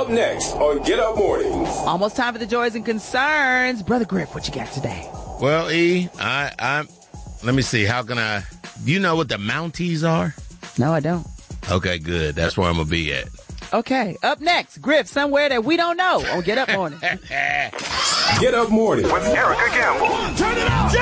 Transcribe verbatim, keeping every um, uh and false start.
Up next on Get Up Mornings. Almost time for the joys and concerns. Brother Griff, what you got today? Well, E, I, I, let me see. How can I, do you know what the Mounties are? No, I don't. Okay, good. That's where I'm going to be at. Okay, up next, Griff, somewhere that we don't know on Get Up Morning. Get Up Morning with Erica Campbell. Turn it up!